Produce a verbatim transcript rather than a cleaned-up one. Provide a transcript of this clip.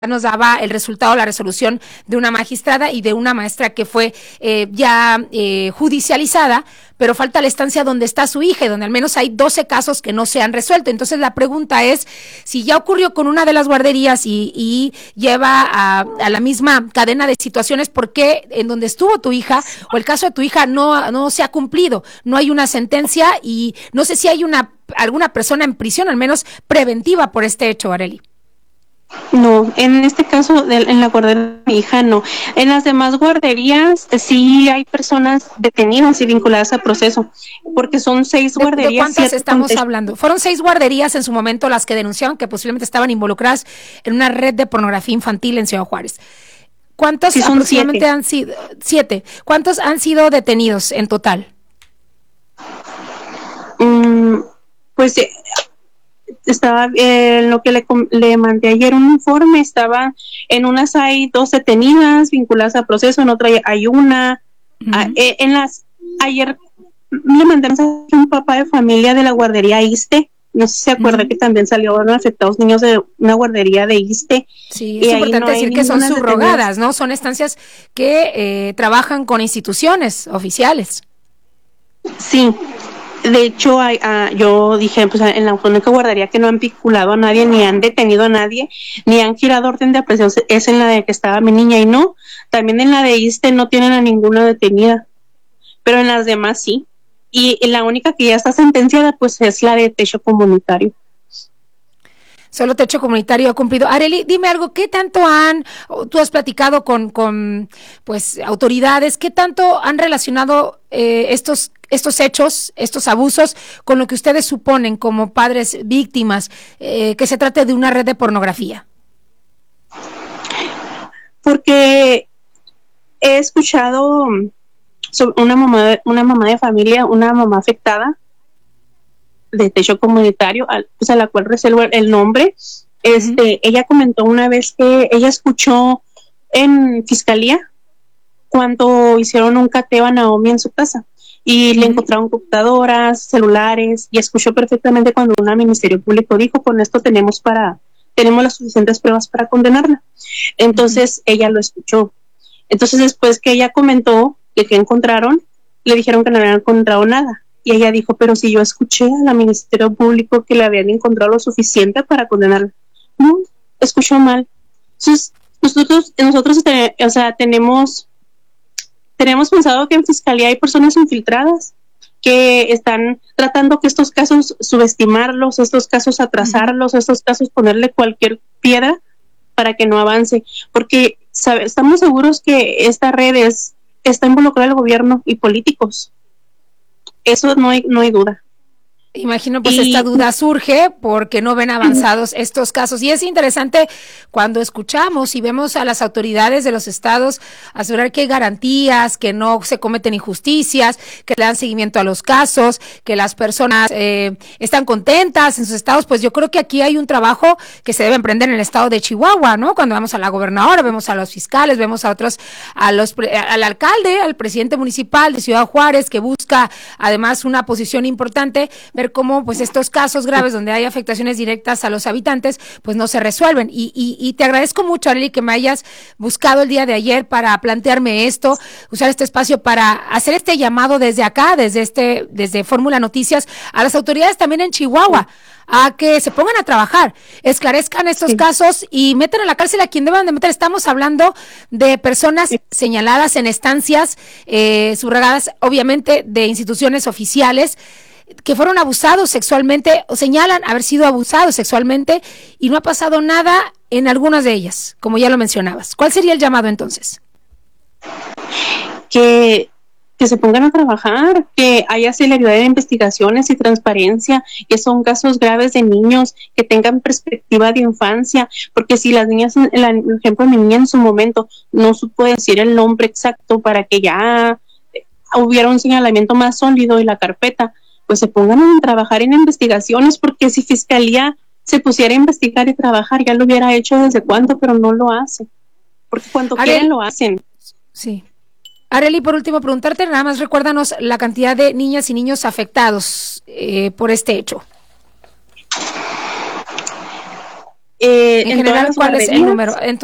nos daba el resultado, la resolución de una magistrada y de una maestra que fue eh, ya eh, judicializada, pero falta la estancia donde está su hija y donde al menos hay doce casos que no se han resuelto. Entonces la pregunta es, si ya ocurrió con una de las guarderías y, y lleva a, a la misma cadena de situaciones, ¿por qué en donde estuvo tu hija o el caso de tu hija no, no se ha cumplido? No hay una sentencia y no sé si hay una alguna persona en prisión, al menos preventiva, por este hecho, Arely. No, en este caso, de, en la guardería de mi hija, no. En las demás guarderías sí hay personas detenidas y vinculadas al proceso, porque son seis ¿De, guarderías. ¿De cuántas estamos contexto. hablando? Fueron seis guarderías en su momento las que denunciaron que posiblemente estaban involucradas en una red de pornografía infantil en Ciudad Juárez. ¿Cuántos sí, aproximadamente siete. han sido? Siete. ¿Cuántos han sido detenidos en total? Mm, pues... Eh, estaba eh, lo que le, le mandé ayer un informe, estaba en unas hay dos detenidas vinculadas al proceso, en otra hay una. Uh-huh. a, eh, en las ayer le mandé a un papá de familia de la guardería ISSSTE, no sé si se acuerda. Uh-huh. Que también salieron afectados niños de una guardería de ISSSTE. Sí, es importante no decir que son subrogadas, ¿no? Son estancias que eh, trabajan con instituciones oficiales. Sí. De hecho, hay, uh, yo dije, pues en la única guardería que no han vinculado a nadie, ni han detenido a nadie, ni han girado orden de aprehensión, es en la de que estaba mi niña, y no, también en la de ISSSTE no tienen a ninguna detenida, pero en las demás sí, y, y la única que ya está sentenciada, pues es la de techo comunitario. Solo techo comunitario ha cumplido. Arely, dime algo, ¿qué tanto han, tú has platicado con, con pues, autoridades, qué tanto han relacionado eh, estos, estos hechos, estos abusos, con lo que ustedes suponen como padres víctimas, eh, que se trate de una red de pornografía? Porque he escuchado sobre una mamá, una mamá de familia, una mamá afectada, de techo comunitario, a, pues a la cual reservo el nombre. Este, uh-huh. Ella comentó una vez que ella escuchó en fiscalía cuando hicieron un cateo a Naomi en su casa y uh-huh. le encontraron computadoras, celulares, y escuchó perfectamente cuando un ministerio público dijo, con esto tenemos para tenemos las suficientes pruebas para condenarla. Entonces uh-huh. ella lo escuchó. Entonces después que ella comentó que qué encontraron, le dijeron que no habían encontrado nada. Y ella dijo, pero si yo escuché al Ministerio Público que le habían encontrado lo suficiente para condenarla. No, escuchó mal. Entonces, nosotros, nosotros o sea, tenemos, tenemos pensado que en Fiscalía hay personas infiltradas que están tratando que estos casos subestimarlos, estos casos atrasarlos, estos casos ponerle cualquier piedra para que no avance. Porque sabe, estamos seguros que esta red es, está involucrada el gobierno y políticos. Eso no hay, no hay duda. Imagino, pues y, esta duda surge porque no ven avanzados estos casos. Y es interesante cuando escuchamos y vemos a las autoridades de los estados asegurar que hay garantías, que no se cometen injusticias, que le dan seguimiento a los casos, que las personas eh, están contentas en sus estados. Pues yo creo que aquí hay un trabajo que se debe emprender en el estado de Chihuahua, ¿no? Cuando vamos a la gobernadora, vemos a los fiscales, vemos a otros, a los, al alcalde, al presidente municipal de Ciudad Juárez, que busca además una posición importante, ver cómo pues estos casos graves donde hay afectaciones directas a los habitantes pues no se resuelven. Y, y, y te agradezco mucho, Arely, que me hayas buscado el día de ayer para plantearme esto, usar este espacio para hacer este llamado desde acá, desde este, desde Fórmula Noticias, a las autoridades también en Chihuahua, a que se pongan a trabajar, esclarezcan estos sí. casos y metan a la cárcel a quien deban de meter. Estamos hablando de personas sí. señaladas en estancias eh, subrogadas, obviamente de instituciones oficiales, que fueron abusados sexualmente o señalan haber sido abusados sexualmente y no ha pasado nada en algunas de ellas, como ya lo mencionabas. ¿Cuál sería el llamado entonces? Que, que se pongan a trabajar, que haya celeridad de investigaciones y transparencia, que son casos graves de niños, que tengan perspectiva de infancia, porque si las niñas, el ejemplo de mi niña en su momento no supo decir el nombre exacto para que ya hubiera un señalamiento más sólido y la carpeta, pues se pongan a trabajar en investigaciones, porque si Fiscalía se pusiera a investigar y trabajar, ya lo hubiera hecho desde cuándo, pero no lo hace, porque cuando Arely, quieren lo hacen. Sí. Arely, por último, preguntarte nada más, recuérdanos la cantidad de niñas y niños afectados eh, por este hecho. Eh, en, en general, ¿cuál es el número? En